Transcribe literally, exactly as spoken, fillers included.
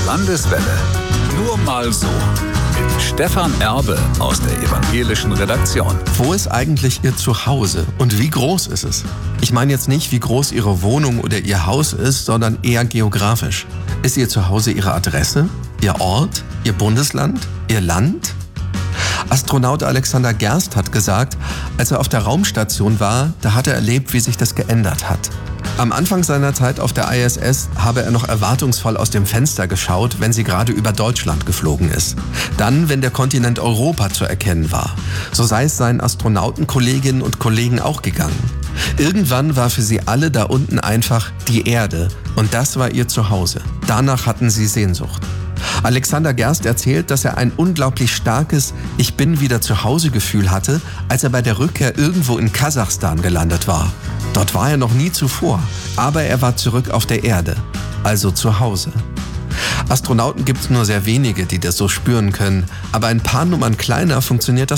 Landeswelle. Nur mal so. Mit Stefan Erbe aus der evangelischen Redaktion. Wo ist eigentlich Ihr Zuhause und wie groß ist es? Ich meine jetzt nicht, wie groß Ihre Wohnung oder Ihr Haus ist, sondern eher geografisch. Ist Ihr Zuhause Ihre Adresse, Ihr Ort, Ihr Bundesland, Ihr Land? Astronaut Alexander Gerst hat gesagt, als er auf der Raumstation war, da hat er erlebt, wie sich das geändert hat. Am Anfang seiner Zeit auf der I S S habe er noch erwartungsvoll aus dem Fenster geschaut, wenn sie gerade über Deutschland geflogen ist. Dann, wenn der Kontinent Europa zu erkennen war. So sei es seinen Astronautenkolleginnen und Kollegen auch gegangen. Irgendwann war für sie alle da unten einfach die Erde und das war ihr Zuhause. Danach hatten sie Sehnsucht. Alexander Gerst erzählt, dass er ein unglaublich starkes Ich bin wieder zu Hause Gefühl hatte, als er bei der Rückkehr irgendwo in Kasachstan gelandet war. Dort war er noch nie zuvor, aber er war zurück auf der Erde, also zu Hause. Astronauten gibt es nur sehr wenige, die das so spüren können, aber ein paar Nummern kleiner funktioniert das